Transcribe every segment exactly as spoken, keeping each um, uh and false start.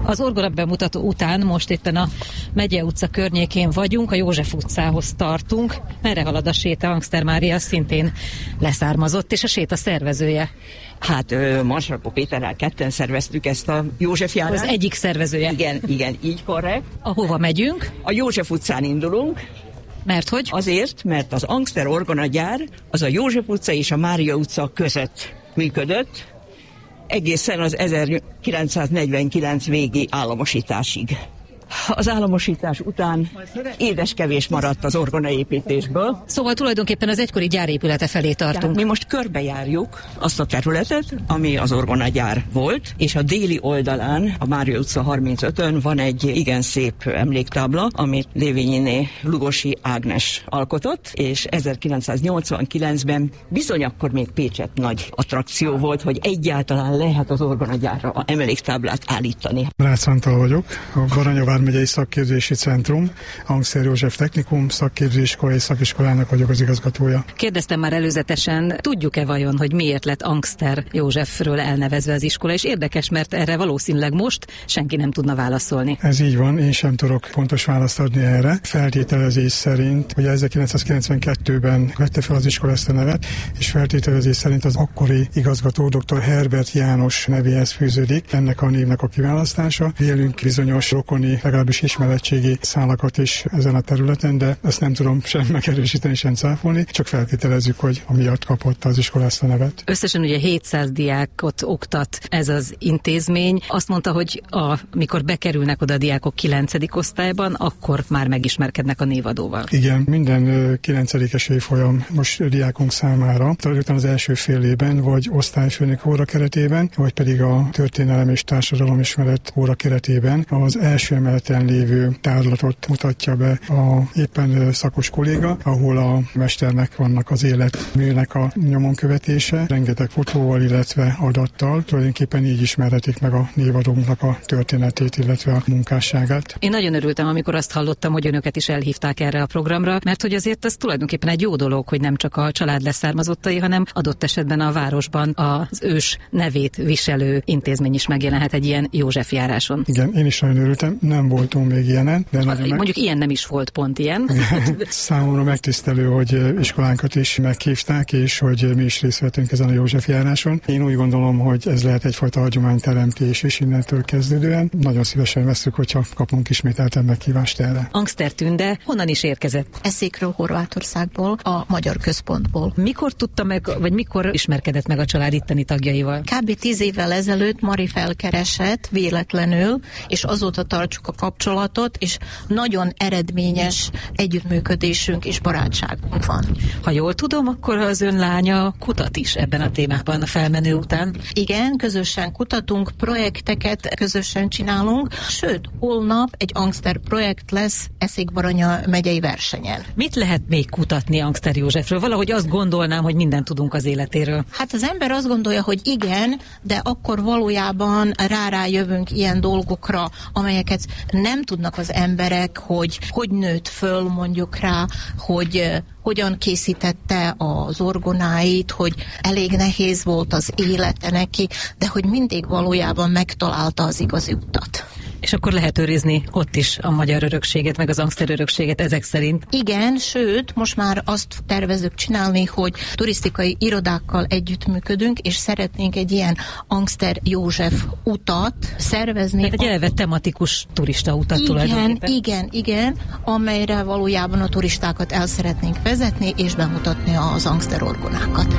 Az orgona bemutató után most éppen a Megye utca környékén vagyunk, a József utcához tartunk. Merre halad a séta? Angster Mária szintén leszármazott, és a séta szervezője. Hát Marsrakó Péterrel ketten szerveztük ezt a József járást. Az egyik szervezője. Igen, igen, így korrekt. Ahova megyünk? A József utcán indulunk. Mert hogy? Azért, mert az Angster orgonagyár az a József utca és a Mária utca között működött, egészen az ezerkilencszáznegyvenkilenc végi államosításig. Az államosítás után édeskevés maradt az orgonaépítésből. Szóval tulajdonképpen az egykori gyárépülete felé tartunk. Tehát mi most körbejárjuk azt a területet, ami az orgonagyár volt, és a déli oldalán, a Mária utca harmincötön van egy igen szép emléktábla, amit Lévényiné Lugosi Ágnes alkotott, és ezerkilencszáznyolcvankilencben bizony akkor még Pécsett nagy attrakció volt, hogy egyáltalán lehet az orgonagyárra emléktáblát állítani. Rácz Antal vagyok, a Baranya vármegyei Szakképzési Centrum, Angster József Technikum szakképzőiskolai szakiskolának vagyok az igazgatója. Kérdeztem már előzetesen, tudjuk-e vajon, hogy miért lett Angster Józsefről elnevezve az iskola, és érdekes, mert erre valószínűleg most senki nem tudna válaszolni. Ez így van, én sem tudok pontos választ adni erre. Feltételezés szerint, hogy ezerkilencszázkilencvenkettőben vette fel az iskola ezt a nevet, és feltételezés szerint az akkori igazgató dr. Herbert János nevéhez fűződik ennek a névnek a kiválasztása. Vélünk bizonyos rokoni, legalábbis ismeretségi szálakat is ezen a területen, de ezt nem tudom sem megerősíteni, sem cáfolni, csak feltételezzük, hogy amiatt kapott az iskola ezt a nevet. Összesen ugye hétszáz diákot oktat ez az intézmény. Azt mondta, hogy amikor bekerülnek oda a diákok kilencedik osztályban, akkor már megismerkednek a névadóval. Igen, minden kilencedikes évfolyam most diákunk számára, talán az első fél évben, vagy osztályfőnök óra keretében, vagy pedig a történelem és társadalomismeret óra keretében az első emeleten lévő tárlatot mutatja be a éppen szakos kolléga, ahol a mesternek vannak az életműnek a nyomon követése, rengeteg fotóval, illetve adattal. Tulajdonképpen így ismerhetik meg a névadónknak a történetét, illetve a munkásságát. Én nagyon örültem, amikor azt hallottam, hogy önöket is elhívták erre a programra, mert hogy azért ez tulajdonképpen egy jó dolog, hogy nem csak a család leszármazottai, hanem adott esetben a városban az ős nevét viselő intézmény is megjelenhet egy ilyen József járáson. Igen, én is nagyon örültem, nem voltunk még ilyenen. De Mondjuk meg... ilyen nem is volt pont ilyen. Számomra megtisztelő, hogy iskolánkat is meghívták, és hogy mi is részt vettünk ezen a József járáson. Én úgy gondolom, hogy ez lehet egyfajta hagyományteremtés, és innentől kezdődően nagyon szívesen veszük, hogyha kapunk ismételten meghívást erre. Angster Tünde honnan is érkezett? Eszékről, Horvátországból, a Magyar Központból. Mikor tudta meg, vagy mikor ismerkedett meg a család itteni tagjaival? Kb. tíz évvel ezelőtt Mari felkeresett véletlenül, és azóta tartsuk a kapcsolatot, és nagyon eredményes együttműködésünk és barátságunk van. Ha jól tudom, akkor az ön lánya kutat is ebben a témában a felmenő után. Igen, közösen kutatunk, projekteket közösen csinálunk, sőt, holnap egy Angster projekt lesz Eszék-Baranya megyei versenyen. Mit lehet még kutatni Angster Józsefről? Valahogy azt gondolnám, hogy mindent tudunk az életéről. Hát az ember azt gondolja, hogy igen, de akkor valójában rá-rá jövünk ilyen dolgokra, amelyeket nem tudnak az emberek, hogy hogy nőtt föl mondjuk rá, hogy hogyan készítette az orgonáit, hogy elég nehéz volt az élete neki, de hogy mindig valójában megtalálta az igazi utat. És akkor lehet őrizni ott is a magyar örökséget, meg az Angster örökséget ezek szerint? Igen, sőt, most már azt tervezünk csinálni, hogy turisztikai irodákkal együttműködünk, és szeretnénk egy ilyen Angster József utat szervezni. Tehát egy eleve tematikus turista utat igen, tulajdonképpen. Igen, igen, amelyre valójában a turistákat el szeretnénk vezetni, és bemutatni az Angster orgonákat.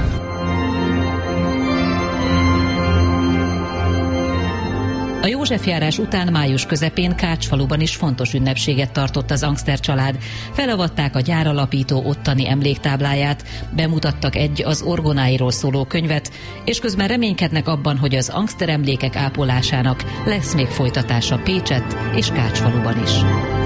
A József járás után május közepén Kácsfaluban is fontos ünnepséget tartott az Angster család. Felavatták a gyáralapító ottani emléktábláját, bemutattak egy az orgonáiról szóló könyvet, és közben reménykednek abban, hogy az Angster emlékek ápolásának lesz még folytatása Pécsett és Kácsfaluban is.